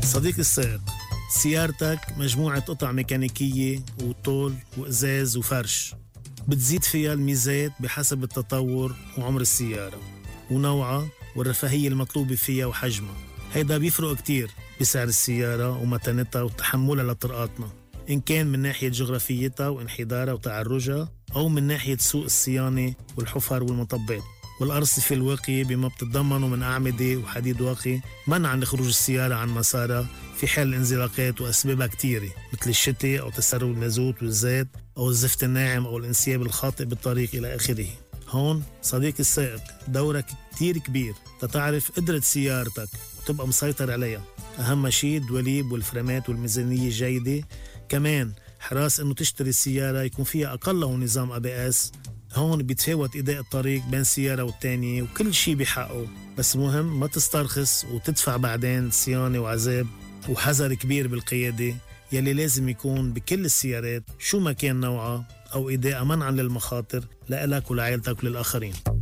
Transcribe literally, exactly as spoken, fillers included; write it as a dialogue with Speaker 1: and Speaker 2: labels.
Speaker 1: صديق السائق، سيارتك مجموعة قطع ميكانيكية وطول وإزاز وفرش، بتزيد فيها الميزات بحسب التطور وعمر السيارة ونوعها والرفاهية المطلوبة فيها وحجمها. هيدا بيفرق كتير بسعر السيارة ومتانتها وتحملها لطرقاتنا، إن كان من ناحية جغرافيتها وانحدارها وتعرجها أو من ناحية سوق الصيانة والحفر والمطبات والأرصفة الواقية بما بتتضمنه من أعمدة وحديد واقي منعا لخروج السيارة عن مسارها في حال الانزلاقات وأسبابها كتيرة مثل الشتاء أو تسرب المازوت والزيت أو الزفت الناعم أو الانسياب الخاطئ بالطريق إلى آخره. هون صديق السائق دورك كتير كبير تتعرف قدرة سيارتك وتبقى مسيطر عليها. أهم شيء الدواليب والفرامات والميزانية الجيدة، كمان حراس إنه تشتري السيارة يكون فيها أقله نظام أي بي إس. هون بيتفاوت إداء الطريق بين سيارة والتانية وكل شيء بحقه، بس مهم ما تسترخص وتدفع بعدين صيانة وعذاب. وحذر كبير بالقيادة يلي لازم يكون بكل السيارات شو ما كان نوعها أو إداء منعا للمخاطر لإلك ولعائلتك وللآخرين.